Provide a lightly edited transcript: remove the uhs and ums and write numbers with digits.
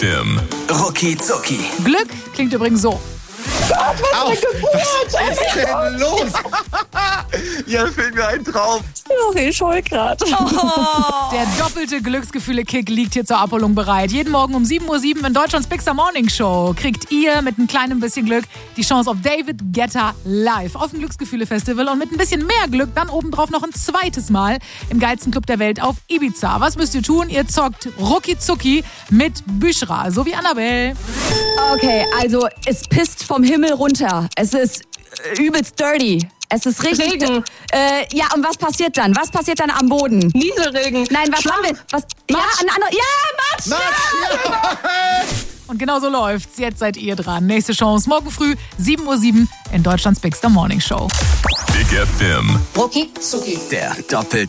FM. Rucki Zucki. Glück klingt übrigens so. Was ist denn los? Ja, fehlt mir ein Traum. Okay, ich heul grad. Der doppelte Glücksgefühle-Kick liegt hier zur Abholung bereit. Jeden Morgen um 7:07 Uhr in Deutschlands Bigster Morning Show kriegt ihr mit ein kleinem bisschen Glück die Chance auf David Guetta live auf dem Glücksgefühle-Festival und mit ein bisschen mehr Glück dann obendrauf noch ein zweites Mal im geilsten Club der Welt auf Ibiza. Was müsst ihr tun? Ihr zockt Rucki Zucki mit Büschra, so wie Annabelle. Okay, also es pisst vom Himmel runter. Es ist übelst dirty. Es ist richtig. Regen. Ja, und was passiert dann? Was passiert dann am Boden? Nieselregen. Nein, was haben wir? Was? Ja, ein anderer. Ja, Matsch! Und genau so läuft's. Jetzt seid ihr dran. Nächste Chance morgen früh 7:07 Uhr in Deutschlands Bigster Morning Show. Big FM. Der doppelte